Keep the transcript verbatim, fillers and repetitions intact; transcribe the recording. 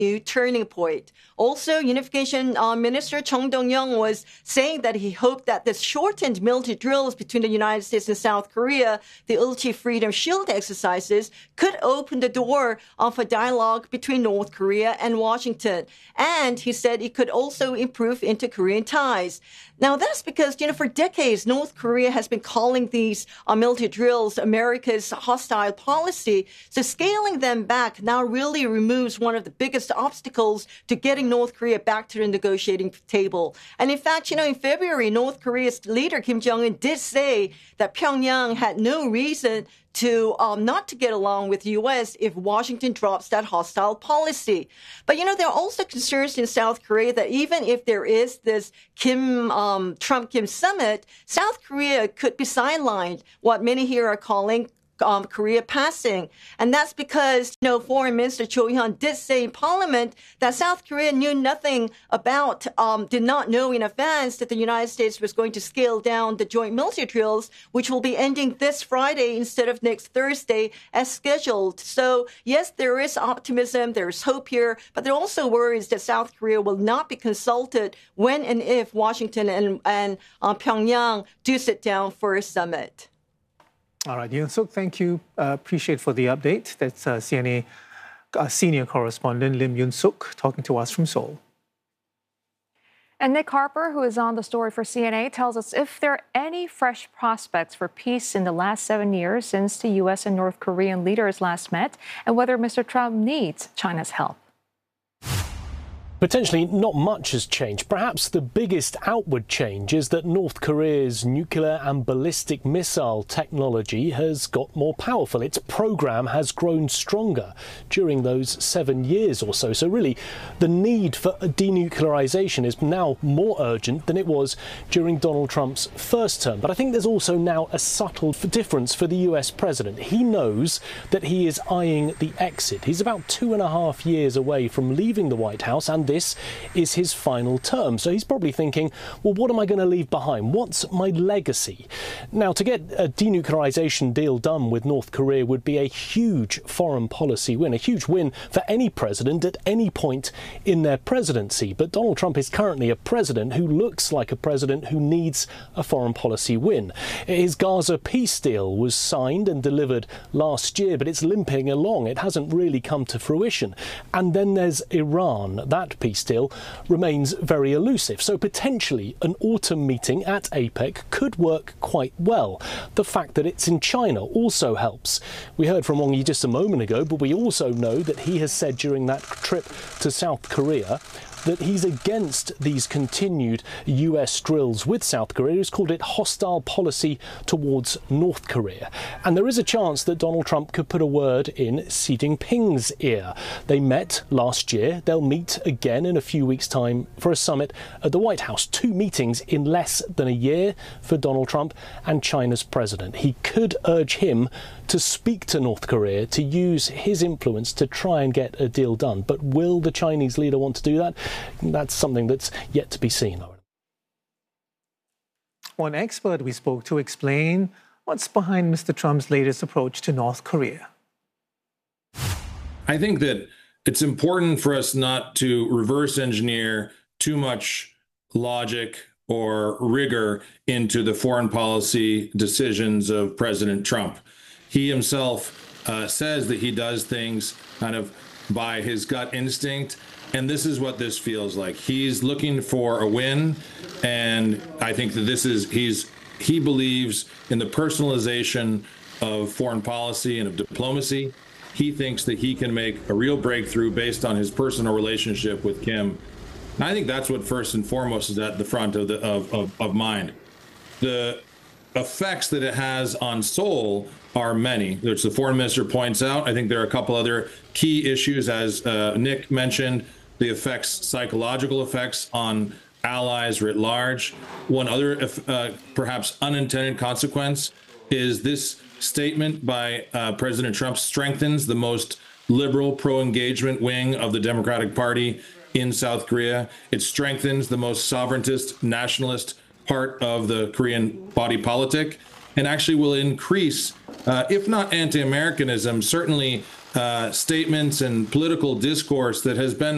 new turning point. Also, Unification uh, Minister Chung Dong-young was saying that he hoped that the shortened military drills between the United States and South Korea, the Ulchi Freedom Shield exercises, could open the door of a dialogue between North Korea and Washington. And he said it could also improve inter-Korean ties. Now, that's because, you know, for decades, North Korea has been calling these uh, military drills America's hostile policy. So scaling them back now really removes one of the biggest obstacles to getting North Korea back to the negotiating table. And in fact, you know, in February, North Korea's leader Kim Jong-un did say that Pyongyang had no reason to um, not to get along with the U S if Washington drops that hostile policy. But, you know, there are also concerns in South Korea that even if there is this Kim, um, Trump-Kim summit, South Korea could be sidelined, what many here are calling Um, Korea passing. And that's because, you know, Foreign Minister Cho Hyun did say in Parliament that South Korea knew nothing about, um, did not know in advance that the United States was going to scale down the joint military drills, which will be ending this Friday instead of next Thursday as scheduled. So, yes, there is optimism, there is hope here, but there are also worries that South Korea will not be consulted when and if Washington and, and uh, Pyongyang do sit down for a summit. All right, Yoon Suk, thank you. Uh, appreciate for the update. That's uh, C N A uh, senior correspondent Lim Yoon Suk talking to us from Seoul. And Nick Harper, who is on the story for C N A, tells us if there are any fresh prospects for peace in the last seven years since the U S and North Korean leaders last met, and whether Mister Trump needs China's help. Potentially not much has changed. Perhaps the biggest outward change is that North Korea's nuclear and ballistic missile technology has got more powerful. Its program has grown stronger during those seven years or so. So really, the need for denuclearization is now more urgent than it was during Donald Trump's first term. But I think there's also now a subtle difference for the U S president. He knows that he is eyeing the exit. He's about two and a half years away from leaving the White House, and this is his final term. So he's probably thinking, well, what am I going to leave behind? What's my legacy? Now, to get a denuclearization deal done with North Korea would be a huge foreign policy win, a huge win for any president at any point in their presidency. But Donald Trump is currently a president who looks like a president who needs a foreign policy win. His Gaza peace deal was signed and delivered last year, but it's limping along. It hasn't really come to fruition. And then there's Iran. That peace deal remains very elusive. So potentially an autumn meeting at APEC could work quite well. The fact that it's in China also helps. We heard from Wang Yi just a moment ago, but we also know that he has said during that trip to South Korea that he's against these continued U S drills with South Korea. He's called it hostile policy towards North Korea. And there is a chance that Donald Trump could put a word in Xi Jinping's ear. They met last year. They'll meet again in a few weeks' time for a summit at the White House. Two meetings in less than a year for Donald Trump and China's president. He could urge him to speak to North Korea, to use his influence to try and get a deal done. But will the Chinese leader want to do that? That's something that's yet to be seen. One expert we spoke to explained what's behind Mister Trump's latest approach to North Korea. I think that it's important for us not to reverse engineer too much logic or rigor into the foreign policy decisions of President Trump. He himself uh, says that he does things kind of by his gut instinct. And this is what this feels like. He's looking for a win. And I think that this is, he's, he believes in the personalization of foreign policy and of diplomacy. He thinks that he can make a real breakthrough based on his personal relationship with Kim. And I think that's what first and foremost is at the front of, the, of, of, of mind. The effects that it has on Seoul are many, which the foreign minister points out. I think there are a couple other key issues, as uh, Nick mentioned, the effects, psychological effects on allies writ large. One other, uh, perhaps unintended consequence is this statement by uh, President Trump strengthens the most liberal pro-engagement wing of the Democratic Party in South Korea. It strengthens the most sovereigntist, nationalist part of the Korean body politic, and actually will increase, uh, if not anti-Americanism, certainly uh, statements and political discourse that has been